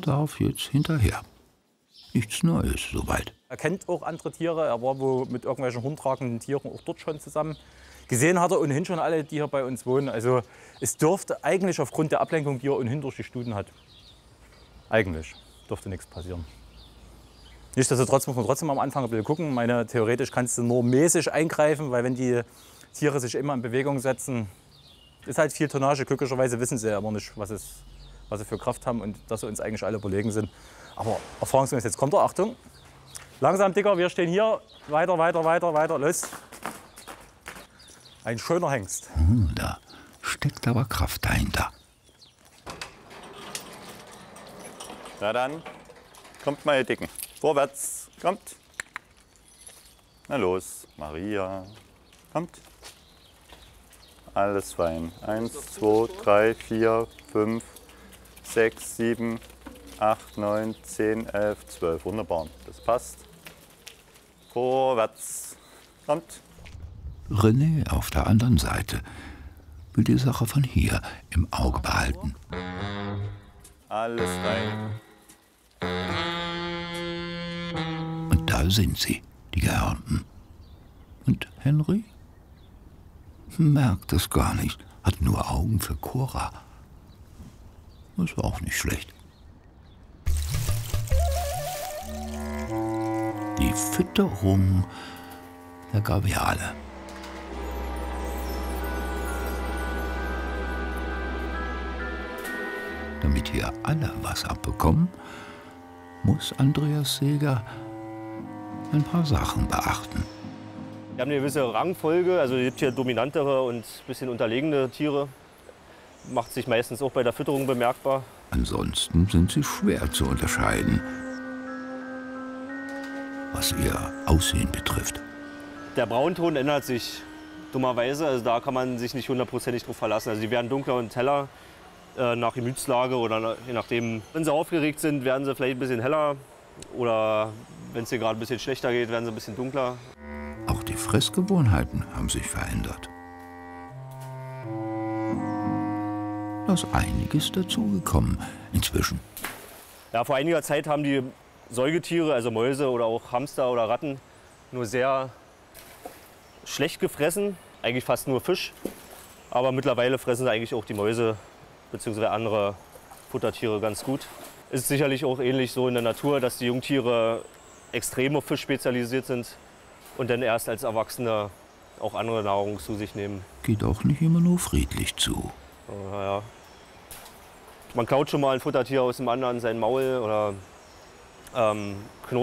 darf jetzt hinterher. Nichts Neues soweit. Er kennt auch andere Tiere. Er war wohl mit irgendwelchen hundtragenden Tieren auch dort schon zusammen. Gesehen hat er ohnehin schon alle, die hier bei uns wohnen. Also es dürfte eigentlich aufgrund der Ablenkung, die er ohnehin durch die Stuten hat, eigentlich dürfte nichts passieren. Nichtsdestotrotz muss man trotzdem am Anfang ein bisschen gucken. Theoretisch kannst du nur mäßig eingreifen, weil wenn die Tiere sich immer in Bewegung setzen, ist halt viel Tonnage. Glücklicherweise wissen sie ja immer nicht, was sie für Kraft haben und dass sie uns eigentlich alle überlegen sind. Aber erfahrungsgemäß, jetzt kommt er, Achtung. Langsam, Dicker, wir stehen hier. Weiter, weiter, weiter, weiter, los. Ein schöner Hengst. Da steckt aber Kraft dahinter. Na dann, kommt mal, ihr Dicken. Vorwärts, kommt. Na los, Maria, kommt. Alles fein. 1, 2, 3, 4, 5, 6, 7, 8, 9, 10, 11, 12. Wunderbar, das passt. Vorwärts, kommt. René auf der anderen Seite will die Sache von hier im Auge behalten. Alles rein. Und da sind sie, die Gehörnten. Und Henry merkt es gar nicht, hat nur Augen für Cora. Ist auch nicht schlecht. Die Fütterung der Gaviale. Damit hier alle was abbekommen, muss Andreas Seeger ein paar Sachen beachten. Wir haben eine gewisse Rangfolge, also es gibt hier dominantere und ein bisschen unterlegene Tiere. Macht sich meistens auch bei der Fütterung bemerkbar. Ansonsten sind sie schwer zu unterscheiden, was ihr Aussehen betrifft. Der Braunton ändert sich dummerweise, also da kann man sich nicht hundertprozentig drauf verlassen. Also die werden dunkler und heller nach Gemütslage oder je nachdem. Wenn sie aufgeregt sind, werden sie vielleicht ein bisschen heller oder wenn es dir gerade ein bisschen schlechter geht, werden sie ein bisschen dunkler. Auch die Fressgewohnheiten haben sich verändert. Da ist einiges dazugekommen inzwischen. Ja, vor einiger Zeit haben die Säugetiere, also Mäuse oder auch Hamster oder Ratten, nur sehr schlecht gefressen, eigentlich fast nur Fisch. Aber mittlerweile fressen sie eigentlich auch die Mäuse bzw. andere Futtertiere ganz gut. Es ist sicherlich auch ähnlich so in der Natur, dass die Jungtiere extrem auf Fisch spezialisiert sind und dann erst als Erwachsene auch andere Nahrung zu sich nehmen. Geht auch nicht immer nur friedlich zu. Ja. Man klaut schon mal ein Futtertier aus dem anderen sein Maul oder knurrt